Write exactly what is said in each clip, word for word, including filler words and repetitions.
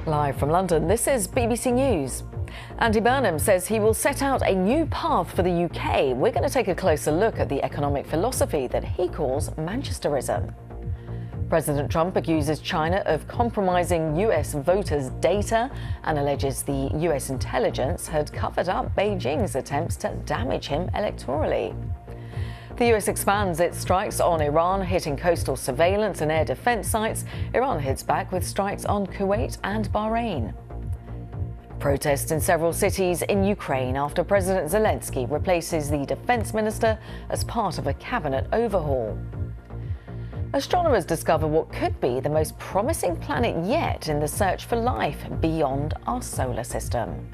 Live from London, this is B B C News. Andy Burnham says he will set out a new path for the U K. We're going to take a closer look at the economic philosophy that he calls Manchesterism. President Trump accuses China of compromising U S voters' data and alleges the U S intelligence had covered up Beijing's attempts to damage him electorally. The U S expands its strikes on Iran, hitting coastal surveillance and air defense sites. Iran hits back with strikes on Kuwait and Bahrain. Protests in several cities in Ukraine after President Zelensky replaces the defense minister as part of a cabinet overhaul. Astronomers discover what could be the most promising planet yet in the search for life beyond our solar system.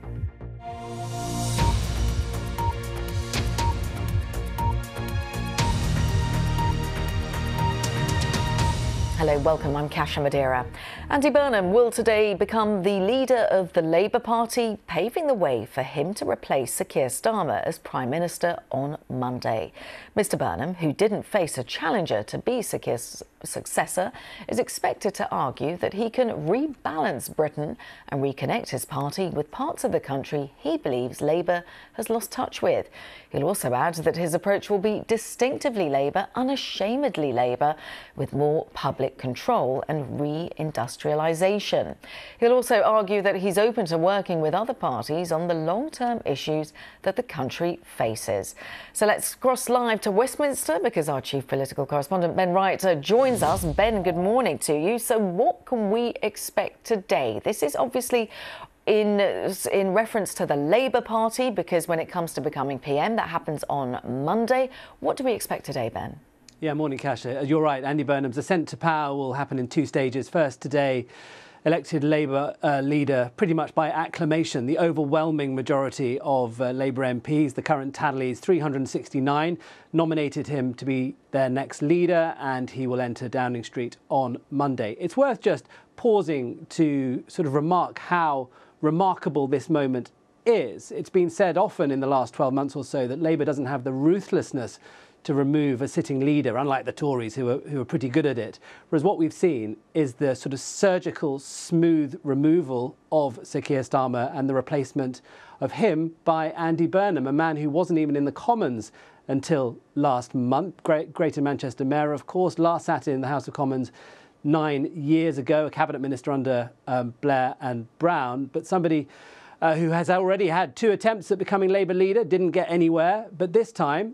Hello, welcome. I'm Kasia Madeira. Andy Burnham will today become the leader of the Labour Party, paving the way for him to replace Sir Keir Starmer as Prime Minister on Monday. Mister Burnham, who didn't face a challenger to be Sir Keir's successor, is expected to argue that he can rebalance Britain and reconnect his party with parts of the country he believes Labour has lost touch with. He'll also add that his approach will be distinctively Labour, unashamedly Labour, with more public control and re-industrialisation. He'll also argue that he's open to working with other parties on the long-term issues that the country faces. So let's cross live to Westminster because our chief political correspondent Ben Wright uh, joins us. Ben, good morning to you. So what can we expect today? This is obviously in in reference to the Labour Party, because when it comes to becoming P M, that happens on Monday. What do we expect today, Ben? Yeah, morning, Kasia. You're right. Andy Burnham's ascent to power will happen in two stages. First, today, elected Labour uh, leader pretty much by acclamation. The overwhelming majority of uh, Labour M Ps, the current tally is three hundred sixty-nine, nominated him to be their next leader, and he will enter Downing Street on Monday. It's worth just pausing to sort of remark how remarkable this moment is. It's been said often in the last twelve months or so that Labour doesn't have the ruthlessness to remove a sitting leader, unlike the Tories, who are, who are pretty good at it. Whereas what we've seen is the sort of surgical, smooth removal of Sir Keir Starmer and the replacement of him by Andy Burnham, a man who wasn't even in the Commons until last month. Great, Greater Manchester Mayor, of course, last sat in the House of Commons nine years ago, a cabinet minister under um, Blair and Brown, but somebody uh, who has already had two attempts at becoming Labour leader, didn't get anywhere, but this time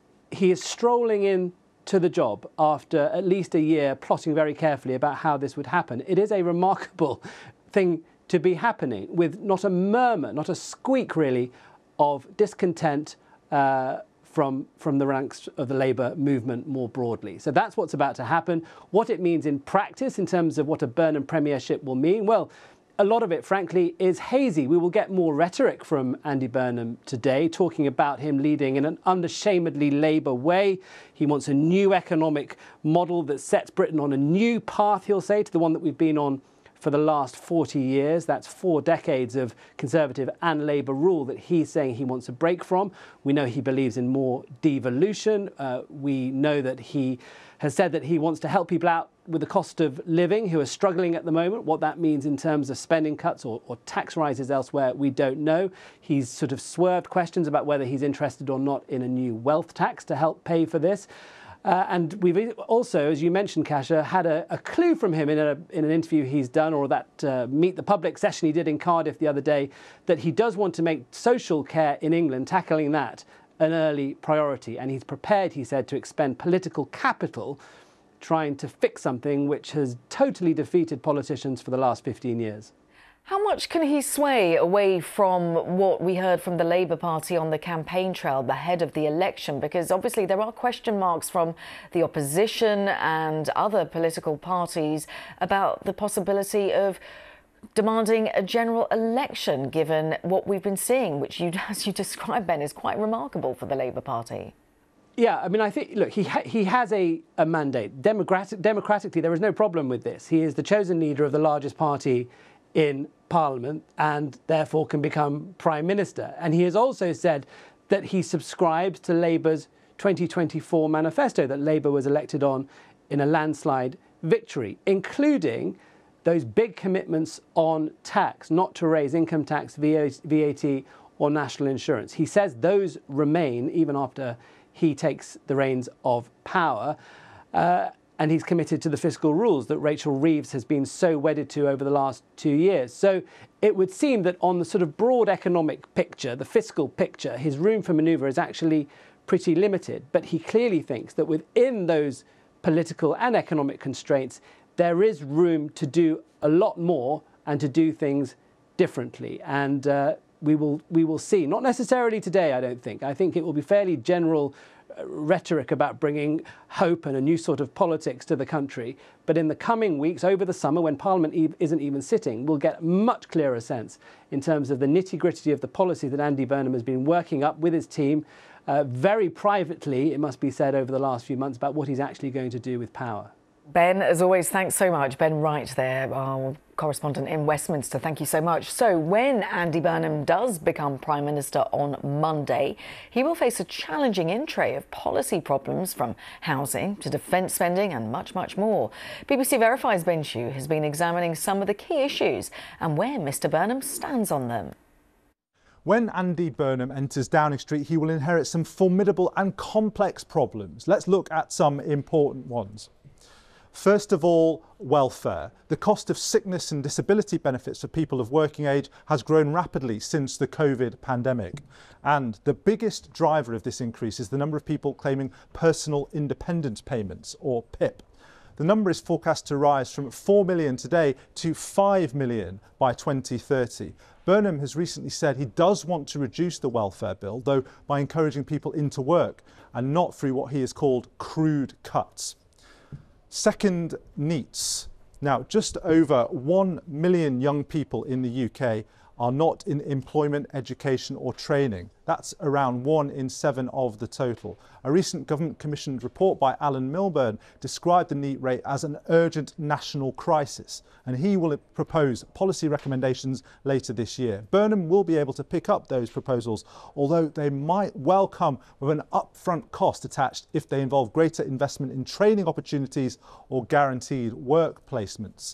he is strolling in to the job after at least a year plotting very carefully about how this would happen. It is a remarkable thing to be happening, with not a murmur, not a squeak really, of discontent uh, from, from the ranks of the Labour movement more broadly. So that's what's about to happen. What it means in practice in terms of what a Burnham premiership will mean, well, a lot of it, frankly, is hazy. We will get more rhetoric from Andy Burnham today, talking about him leading in an unashamedly Labour way. He wants a new economic model that sets Britain on a new path, he'll say, to the one that we've been on for the last forty years. That's four decades of Conservative and Labour rule that he's saying he wants a break from. We know he believes in more devolution. Uh, we know that he has said that he wants to help people out with the cost of living who are struggling at the moment. What that means in terms of spending cuts or, or tax rises elsewhere, we don't know. He's sort of swerved questions about whether he's interested or not in a new wealth tax to help pay for this. Uh, and we've also, as you mentioned, Kasia, had a, a clue from him in, a, in an interview he's done, or that uh, Meet the Public session he did in Cardiff the other day, that he does want to make social care in England, tackling that, an early priority. And he's prepared, he said, to expend political capital trying to fix something which has totally defeated politicians for the last fifteen years. How much can he sway away from what we heard from the Labour Party on the campaign trail ahead of the election? Because obviously there are question marks from the opposition and other political parties about the possibility of demanding a general election, given what we've been seeing, which you, as you described, Ben, is quite remarkable for the Labour Party. Yeah, I mean, I think, look, he ha he has a, a mandate. Democratic democratically, there is no problem with this. He is the chosen leader of the largest party in Parliament and therefore can become Prime Minister. And he has also said that he subscribes to Labour's twenty twenty-four manifesto that Labour was elected on in a landslide victory, including those big commitments on tax, not to raise income tax, V A T or national insurance. He says those remain even after he takes the reins of power. Uh, and he's committed to the fiscal rules that Rachel Reeves has been so wedded to over the last two years. So it would seem that on the sort of broad economic picture, the fiscal picture, his room for manoeuvre is actually pretty limited. But he clearly thinks that within those political and economic constraints, there is room to do a lot more and to do things differently. And uh, we will we will see. Not necessarily today, I don't think. I think it will be fairly general uh, rhetoric about bringing hope and a new sort of politics to the country. But in the coming weeks, over the summer, when Parliament e- isn't even sitting, we'll get a much clearer sense in terms of the nitty-gritty of the policy that Andy Burnham has been working up with his team, uh, very privately, it must be said, over the last few months, about what he's actually going to do with power. Ben, as always, thanks so much. Ben Wright there, our correspondent in Westminster. Thank you so much. So when Andy Burnham does become Prime Minister on Monday, he will face a challenging in-tray of policy problems, from housing to defence spending and much, much more. B B C Verify's Ben Chew has been examining some of the key issues and where Mr Burnham stands on them. When Andy Burnham enters Downing Street, he will inherit some formidable and complex problems. Let's look at some important ones. First of all, welfare. The cost of sickness and disability benefits for people of working age has grown rapidly since the COVID pandemic. And the biggest driver of this increase is the number of people claiming personal independence payments, or P I P. The number is forecast to rise from four million today to five million by twenty thirty. Burnham has recently said he does want to reduce the welfare bill, though by encouraging people into work and not through what he has called crude cuts. Second, NEETs. Now, just over one million young people in the U K are not in employment, education or training. That's around one in seven of the total. A recent government commissioned report by Alan Milburn described the NEET rate as an urgent national crisis, and he will propose policy recommendations later this year. Burnham will be able to pick up those proposals, although they might well come with an upfront cost attached if they involve greater investment in training opportunities or guaranteed work placements.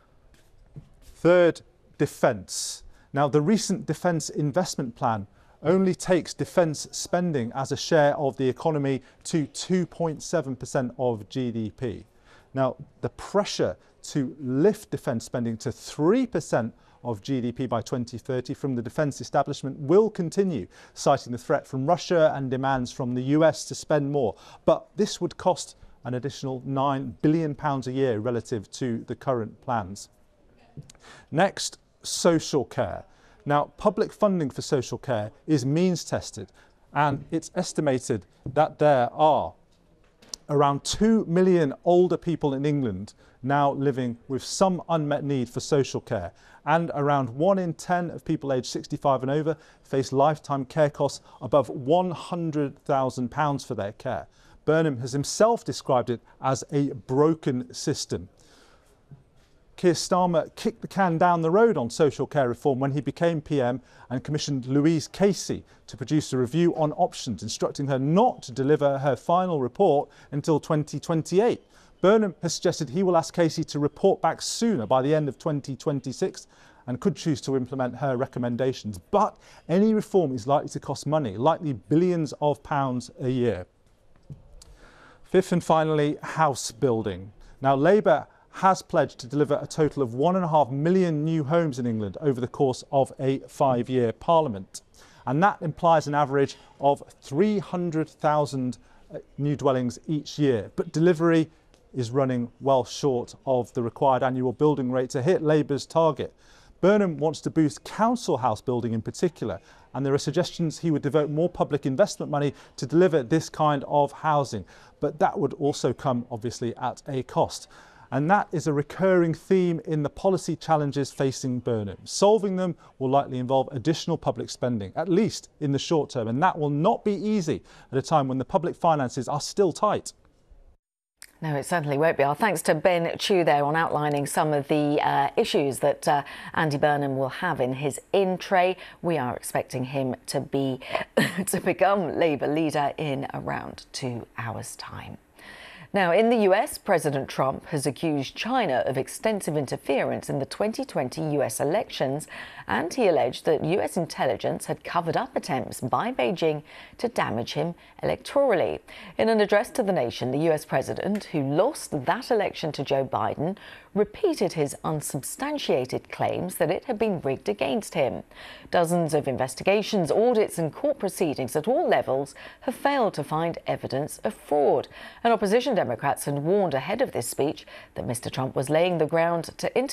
Third, defence. Now, the recent defence investment plan only takes defence spending as a share of the economy to two point seven percent of G D P. Now, the pressure to lift defence spending to three percent of G D P by twenty thirty from the defence establishment will continue, citing the threat from Russia and demands from the U S to spend more. But this would cost an additional nine billion pounds a year relative to the current plans. Next, social care. Now, public funding for social care is means tested, and it's estimated that there are around two million older people in England now living with some unmet need for social care, and around one in ten of people aged sixty-five and over face lifetime care costs above one hundred thousand pounds for their care. Burnham has himself described it as a broken system. Keir Starmer kicked the can down the road on social care reform when he became P M and commissioned Louise Casey to produce a review on options, instructing her not to deliver her final report until twenty twenty-eight. Burnham has suggested he will ask Casey to report back sooner, by the end of twenty twenty-six, and could choose to implement her recommendations. But any reform is likely to cost money, likely billions of pounds a year. Fifth and finally, house building. Now, Labour has pledged to deliver a total of one and a half million new homes in England over the course of a five-year parliament. And that implies an average of three hundred thousand new dwellings each year. But delivery is running well short of the required annual building rate to hit Labour's target. Burnham wants to boost council house building in particular, and there are suggestions he would devote more public investment money to deliver this kind of housing. But that would also come, obviously, at a cost. And that is a recurring theme in the policy challenges facing Burnham. Solving them will likely involve additional public spending, at least in the short term, and that will not be easy at a time when the public finances are still tight. No, it certainly won't be. Our thanks to Ben Chew there on outlining some of the uh, issues that uh, Andy Burnham will have in his in-tray. We are expecting him to be to become Labour leader in around two hours' time. Now, in the U S, President Trump has accused China of extensive interference in the twenty twenty U S elections, and he alleged that U S intelligence had covered up attempts by Beijing to damage him electorally. In an address to the nation, the U S president, who lost that election to Joe Biden, repeated his unsubstantiated claims that it had been rigged against him. Dozens of investigations, audits and court proceedings at all levels have failed to find evidence of fraud. And opposition Democrats had warned ahead of this speech that Mister Trump was laying the ground to intervene